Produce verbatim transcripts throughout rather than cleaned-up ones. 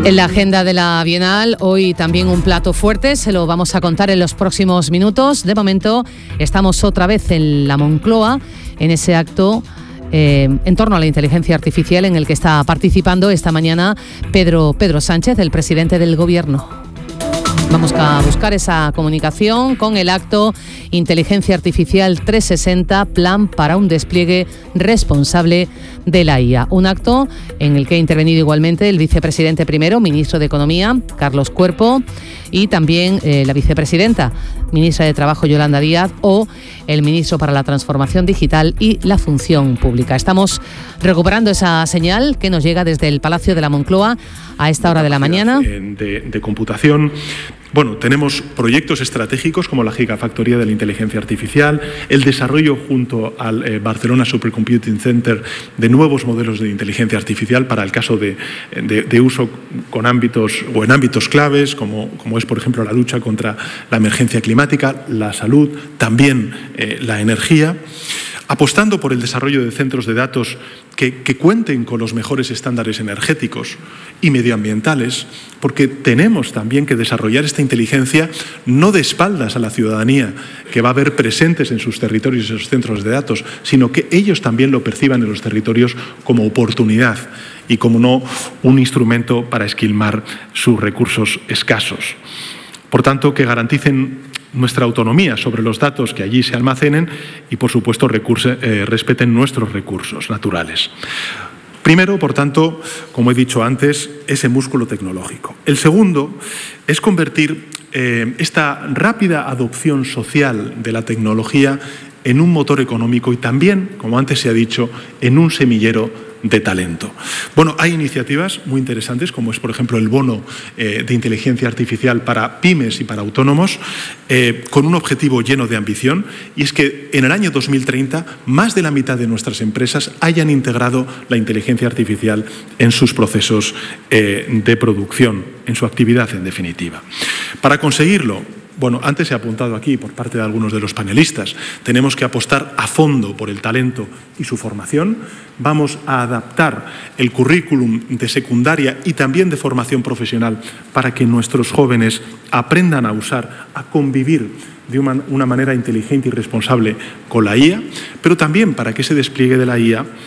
En la agenda de la Bienal, hoy también un plato fuerte, se lo vamos a contar en los próximos minutos. De momento, estamos otra vez en la Moncloa, en ese acto eh, en torno a la inteligencia artificial en el que está participando esta mañana Pedro, Pedro Sánchez, el presidente del Gobierno. Vamos a buscar esa comunicación con el acto Inteligencia Artificial trescientos sesenta, plan para un despliegue responsable de la I A. Un acto en el que ha intervenido igualmente el vicepresidente primero, ministro de Economía, Carlos Cuerpo, y también eh, la vicepresidenta, ministra de Trabajo, Yolanda Díaz, o el ministro para la Transformación Digital y la Función Pública. Estamos recuperando esa señal que nos llega desde el Palacio de la Moncloa a esta hora de la mañana. De, de computación. Bueno, tenemos proyectos estratégicos como la Gigafactoría de la Inteligencia Artificial, el desarrollo junto al eh, Barcelona Supercomputing Center de nuevos modelos de inteligencia artificial para el caso de, de, de uso con ámbitos o en ámbitos claves, como, como es, por ejemplo, la lucha contra la emergencia climática, la salud, también eh, la energía. Apostando por el desarrollo de centros de datos que, que cuenten con los mejores estándares energéticos y medioambientales, porque tenemos también que desarrollar esta inteligencia no de espaldas a la ciudadanía que va a haber presentes en sus territorios esos centros de datos, sino que ellos también lo perciban en los territorios como oportunidad y como no un instrumento para esquilmar sus recursos escasos. Por tanto, que garanticen nuestra autonomía sobre los datos que allí se almacenen y, por supuesto, recurse, eh, respeten nuestros recursos naturales. Primero, por tanto, como he dicho antes, ese músculo tecnológico. El segundo es convertir eh, esta rápida adopción social de la tecnología en un motor económico y también, como antes se ha dicho, en un semillero de talento. Bueno, hay iniciativas muy interesantes, como es, por ejemplo, el bono eh, de inteligencia artificial para pymes y para autónomos, eh, con un objetivo lleno de ambición, y es que en el año dos mil treinta más de la mitad de nuestras empresas hayan integrado la inteligencia artificial en sus procesos eh, de producción, en su actividad, en definitiva. Para conseguirlo, bueno, antes se ha apuntado aquí por parte de algunos de los panelistas, tenemos que apostar a fondo por el talento y su formación. Vamos a adaptar el currículum de secundaria y también de formación profesional para que nuestros jóvenes aprendan a usar, a convivir de una, una manera inteligente y responsable con la I A, pero también para que ese despliegue de la I A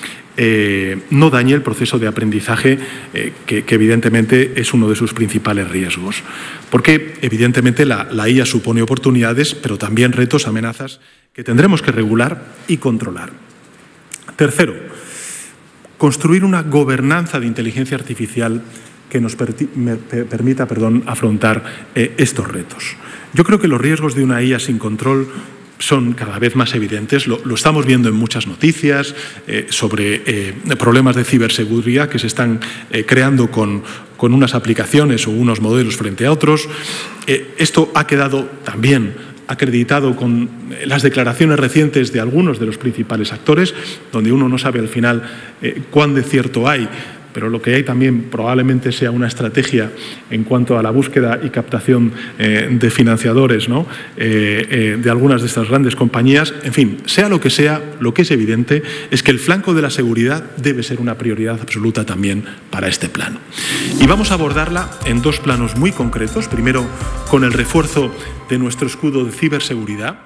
Eh, no dañe el proceso de aprendizaje, eh, que, que evidentemente es uno de sus principales riesgos. Porque evidentemente la, la I A supone oportunidades, pero también retos, amenazas que tendremos que regular y controlar. Tercero, construir una gobernanza de inteligencia artificial que nos per permita perdón, afrontar eh, estos retos. Yo creo que los riesgos de una I A sin control son cada vez más evidentes, lo, lo estamos viendo en muchas noticias eh, sobre eh, problemas de ciberseguridad que se están eh, creando con, con unas aplicaciones o unos modelos frente a otros. Eh, esto ha quedado también acreditado con las declaraciones recientes de algunos de los principales actores, donde uno no sabe al final eh, cuán de cierto hay, pero lo que hay también probablemente sea una estrategia en cuanto a la búsqueda y captación eh, de financiadores, ¿no? eh, eh, de algunas de estas grandes compañías. En fin, sea lo que sea, lo que es evidente es que el flanco de la seguridad debe ser una prioridad absoluta también para este plan. Y vamos a abordarla en dos planos muy concretos. Primero, con el refuerzo de nuestro escudo de ciberseguridad.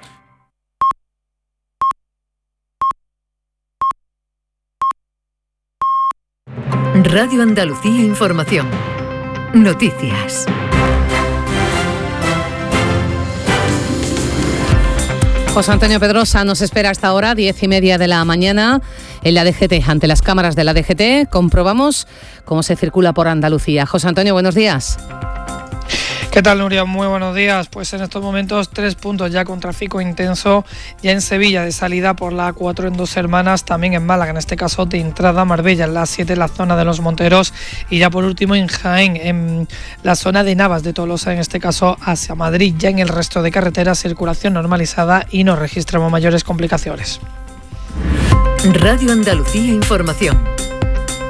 Radio Andalucía Información. Noticias. José Antonio Pedrosa nos espera hasta ahora, diez y media de la mañana, en la D G T. Ante las cámaras de la D G T comprobamos cómo se circula por Andalucía. José Antonio, buenos días. ¿Qué tal, Nuria? Muy buenos días. Pues en estos momentos tres puntos ya con tráfico intenso, ya en Sevilla de salida por la A cuatro en Dos Hermanas, también en Málaga, en este caso de entrada a Marbella, en la A siete en la zona de Los Monteros, y ya por último en Jaén, en la zona de Navas de Tolosa, en este caso hacia Madrid. Ya en el resto de carreteras, circulación normalizada y no registramos mayores complicaciones. Radio Andalucía Información.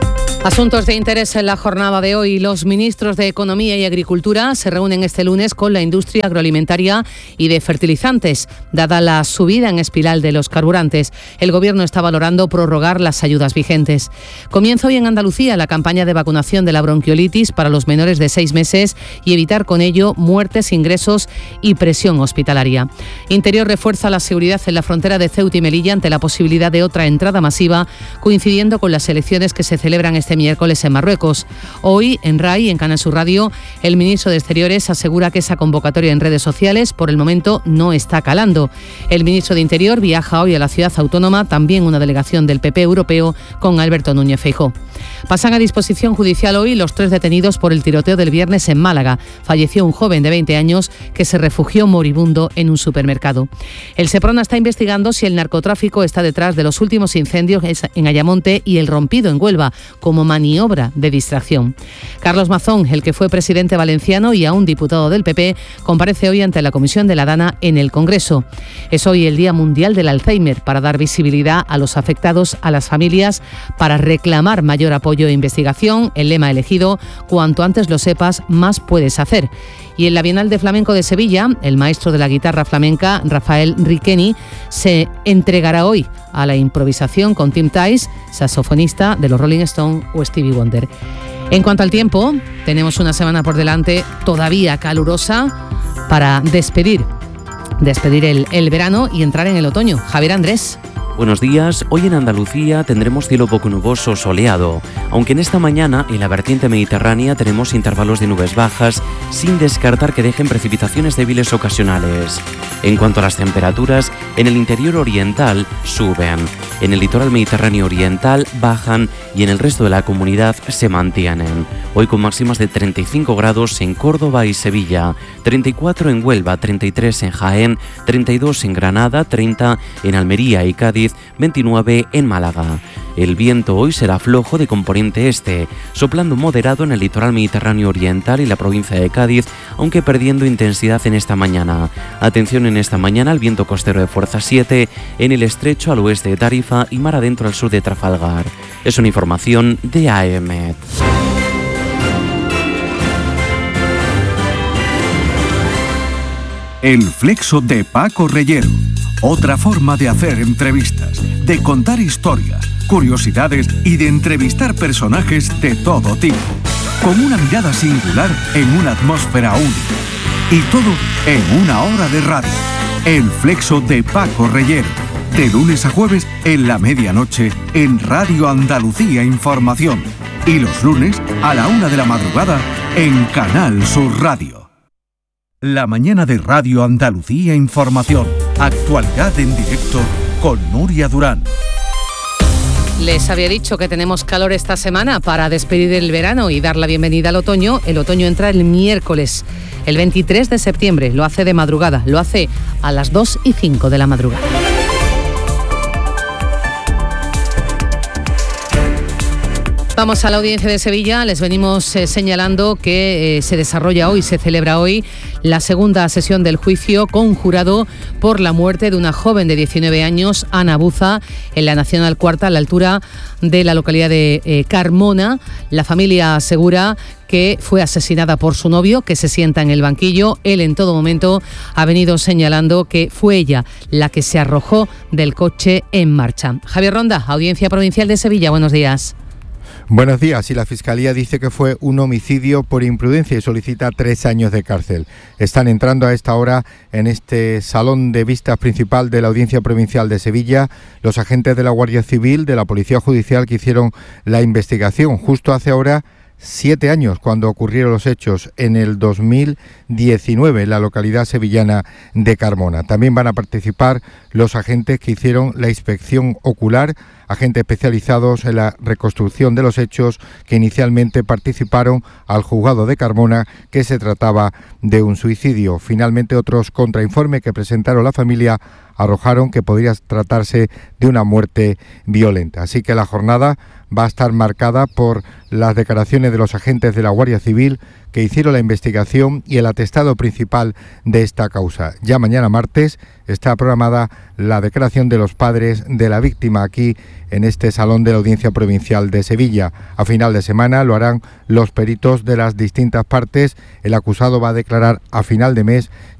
Asuntos de interés en la jornada de hoy. Los ministros de Economía y Agricultura se reúnen este lunes con la industria agroalimentaria y de fertilizantes. Dada la subida en espiral de los carburantes, el Gobierno está valorando prorrogar las ayudas vigentes. Comienza hoy en Andalucía la campaña de vacunación de la bronquiolitis para los menores de seis meses y evitar con ello muertes, ingresos y presión hospitalaria. Interior refuerza la seguridad en la frontera de Ceuta y Melilla ante la posibilidad de otra entrada masiva, coincidiendo con las elecciones que se celebran este miércoles en Marruecos. Hoy, en RAI, en Canal Sur Radio, el ministro de Exteriores asegura que esa convocatoria en redes sociales por el momento no está calando. El ministro de Interior viaja hoy a la ciudad autónoma, también una delegación del P P europeo con Alberto Núñez Feijóo. Pasan a disposición judicial hoy los tres detenidos por el tiroteo del viernes en Málaga. Falleció un joven de veinte años que se refugió moribundo en un supermercado. El Seprona está investigando si el narcotráfico está detrás de los últimos incendios en Ayamonte y el Rompido en Huelva, como maniobra de distracción. Carlos Mazón, el que fue presidente valenciano y aún diputado del P P, comparece hoy ante la Comisión de la Dana en el Congreso. Es hoy el Día Mundial del Alzheimer, para dar visibilidad a los afectados, a las familias, para reclamar mayor apoyo e investigación. El lema elegido: cuanto antes lo sepas, más puedes hacer. Y en la Bienal de Flamenco de Sevilla, el maestro de la guitarra flamenca, Rafael Riqueni, se entregará hoy a la improvisación con Tim Tice, saxofonista de los Rolling Stones o Stevie Wonder. En cuanto al tiempo, tenemos una semana por delante todavía calurosa para despedir, despedir el, el verano y entrar en el otoño. Javier Andrés. Buenos días. Hoy en Andalucía tendremos cielo poco nuboso soleado, aunque en esta mañana en la vertiente mediterránea tenemos intervalos de nubes bajas, sin descartar que dejen precipitaciones débiles ocasionales. En cuanto a las temperaturas, en el interior oriental suben, en el litoral mediterráneo oriental bajan y en el resto de la comunidad se mantienen. Hoy con máximas de treinta y cinco grados en Córdoba y Sevilla, treinta y cuatro en Huelva, treinta y tres en Jaén, treinta y dos en Granada, treinta en Almería y Cádiz, veintinueve en Málaga. El viento hoy será flojo de componente este, soplando moderado en el litoral mediterráneo oriental y la provincia de Cádiz, aunque perdiendo intensidad en esta mañana. Atención en esta mañana al viento costero de fuerza siete en el estrecho al oeste de Tarifa y mar adentro al sur de Trafalgar. Es una información de A E M E T. El flexo de Paco Reyero. Otra forma de hacer entrevistas, de contar historias, curiosidades y de entrevistar personajes de todo tipo, con una mirada singular en una atmósfera única. Y todo en una hora de radio. El flexo de Paco Reyero. De lunes a jueves en la medianoche en Radio Andalucía Información. Y los lunes a la una de la madrugada en Canal Sur Radio. La mañana de Radio Andalucía Información. Actualidad en directo con Nuria Durán. Les había dicho que tenemos calor esta semana para despedir el verano y dar la bienvenida al otoño. El otoño entra el miércoles, el veintitrés de septiembre. Lo hace de madrugada, lo hace a las dos y cinco de la madrugada. Vamos a la audiencia de Sevilla. Les venimos eh, señalando que eh, se desarrolla hoy, se celebra hoy la segunda sesión del juicio conjurado por la muerte de una joven de diecinueve años, Ana Buza, en la Nacional Cuarta, a la altura de la localidad de eh, Carmona. La familia asegura que fue asesinada por su novio, que se sienta en el banquillo. Él en todo momento ha venido señalando que fue ella la que se arrojó del coche en marcha. Javier Ronda, Audiencia Provincial de Sevilla, buenos días. Buenos días. Y la Fiscalía dice que fue un homicidio por imprudencia y solicita tres años de cárcel. Están entrando a esta hora en este salón de vistas principal de la Audiencia Provincial de Sevilla los agentes de la Guardia Civil, de la Policía Judicial, que hicieron la investigación justo hace ahora siete años, cuando ocurrieron los hechos en el dos mil diecinueve en la localidad sevillana de Carmona. También van a participar los agentes que hicieron la inspección ocular, agentes especializados en la reconstrucción de los hechos que inicialmente participaron al juzgado de Carmona, que se trataba de un suicidio. Finalmente, otros contrainformes que presentaron la familia arrojaron que podría tratarse de una muerte violenta. Así que la jornada va a estar marcada por las declaraciones de los agentes de la Guardia Civil, que hicieron la investigación y el atestado principal de esta causa. Ya mañana martes está programada la declaración de los padres de la víctima aquí en este salón de la Audiencia Provincial de Sevilla. A final de semana lo harán los peritos de las distintas partes. El acusado va a declarar a final de mes